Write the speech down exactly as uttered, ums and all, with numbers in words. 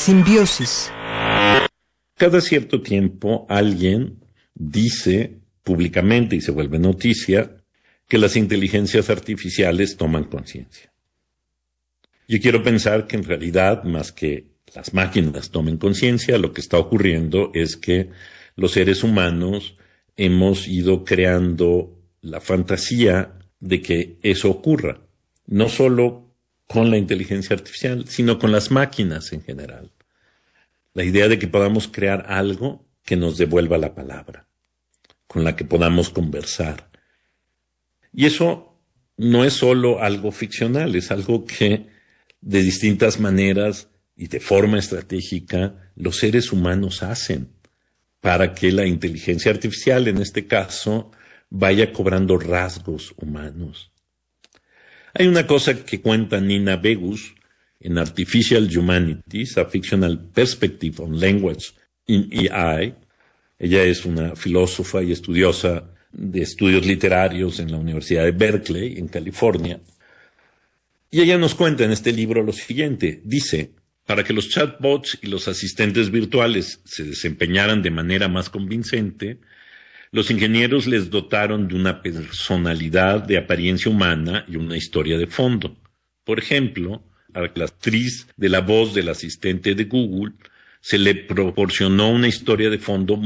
simbiosis. Cada cierto tiempo alguien dice públicamente y se vuelve noticia que las inteligencias artificiales toman conciencia. Yo quiero pensar que en realidad, más que las máquinas tomen conciencia, lo que está ocurriendo es que los seres humanos hemos ido creando la fantasía de que eso ocurra, no solo con la inteligencia artificial, sino con las máquinas en general. La idea de que podamos crear algo que nos devuelva la palabra, con la que podamos conversar. Y eso no es solo algo ficcional, es algo que de distintas maneras y de forma estratégica los seres humanos hacen para que la inteligencia artificial, en este caso, vaya cobrando rasgos humanos. Hay una cosa que cuenta Nina Begus en Artificial Humanities, A Fictional Perspective on Language in A I. Ella es una filósofa y estudiosa de estudios literarios en la Universidad de Berkeley, en California. Y ella nos cuenta en este libro lo siguiente. Dice, para que los chatbots y los asistentes virtuales se desempeñaran de manera más convincente, los ingenieros les dotaron de una personalidad de apariencia humana y una historia de fondo. Por ejemplo, a la actriz de la voz del asistente de Google se le proporcionó una historia de fondo